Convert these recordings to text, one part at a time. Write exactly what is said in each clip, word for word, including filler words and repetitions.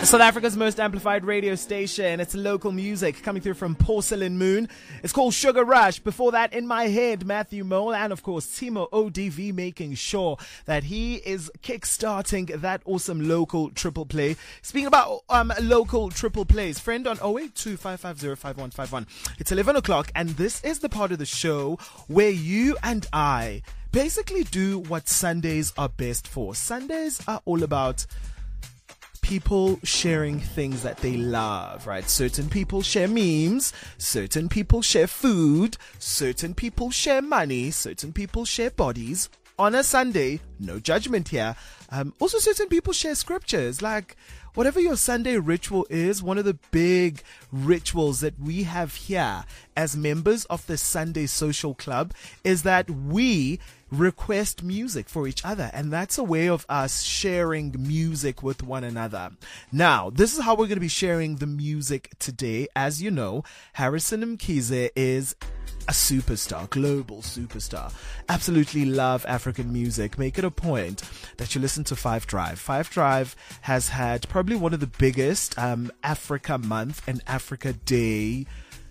South Africa's most amplified radio station. It's local music coming through from Porcelain Moon. It's called Sugar Rush. Before that, In My Head, Matthew Mole, and of course Timo O D V, making sure that he is kickstarting that awesome local triple play. Speaking about um local triple plays, friend on oh eight two, five five zero, five one five one. It's eleven o'clock, and this is the part of the show where you and I basically do what Sundays are best for. Sundays are all about people sharing things that they love, right? Certain people share memes, certain people share food, certain people share money, certain people share bodies. On a Sunday, no judgment here. Um, also, certain people share scriptures. Like, whatever your Sunday ritual is, one of the big rituals that we have here as members of the Sunday Social Club is that we request music for each other, and that's a way of us sharing music with one another. Now, this is how we're going to be sharing the music today. As you know, Harrison Mkhize is a superstar, global superstar. Absolutely love African music. Make it a point that you listen to Five Drive. Five Drive has had probably one of the biggest um, Africa Month and Africa Day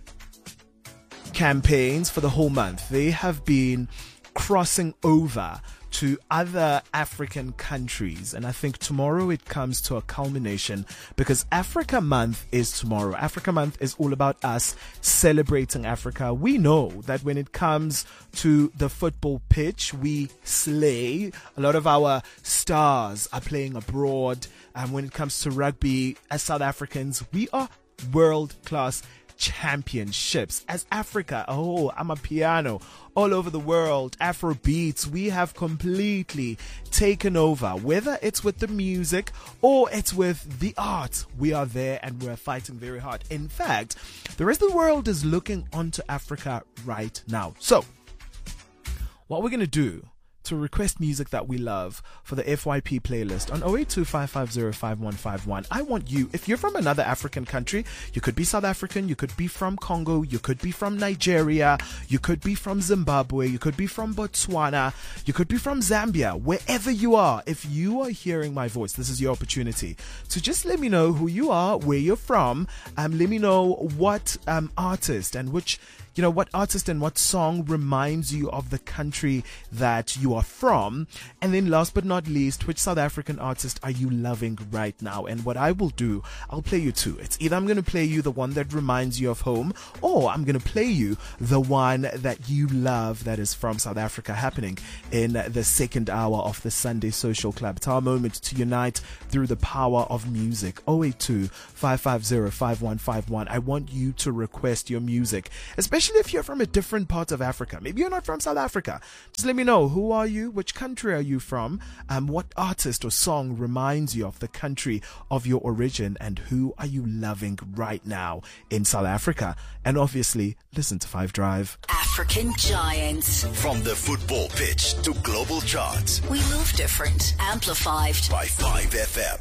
campaigns for the whole month. They have been crossing over to other African countries, and I think tomorrow it comes to a culmination because Africa Month is tomorrow. Africa Month is all about us celebrating Africa. We know that when it comes to the football pitch, we slay. A lot of our stars are playing abroad, and when it comes to rugby, as South Africans, we are world-class championships. As Africa, oh, I'm a piano all over the world, Afro beats, we have completely taken over. Whether it's with the music or it's with the art, we are there and we're fighting very hard. In fact, the rest of the world is looking onto Africa right now. So, what we're going to do to request music that we love for the F Y P playlist on oh eight two, five five zero, five one five one. I want you, if you're from another African country, you could be South African, you could be from Congo, you could be from Nigeria, you could be from Zimbabwe, you could be from Botswana, you could be from Zambia, wherever you are. If you are hearing my voice, this is your opportunity to just let me know who you are, where you're from, um, let me know what um, artist and which You know, what artist and what song reminds you of the country that you are from? And then last but not least, which South African artist are you loving right now? And what I will do, I'll play you two. It's either I'm going to play you the one that reminds you of home, or I'm going to play you the one that you love that is from South Africa, happening in the second hour of the Sunday Social Club. It's our moment to unite through the power of music. oh eight two, five five zero, five one five one. I want you to request your music, especially Especially if you're from a different part of Africa. Maybe you're not from South Africa. Just let me know, who are you? Which country are you from? Um, what artist or song reminds you of the country of your origin? And who are you loving right now in South Africa? And obviously, listen to Five Drive. African Giants. From the football pitch to global charts. We move different. Amplified by five F M.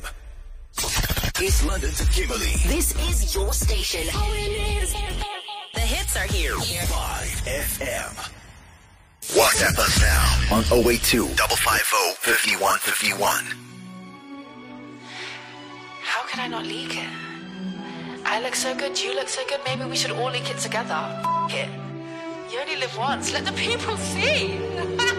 East London to Kimberley. This is your station. All we need is the hits are here. five F M. WhatsApp us now on oh eight two, five five zero, five one five one. How can I not leak it? I look so good, you look so good, maybe we should all leak it together. F- it. You only live once, let the people see.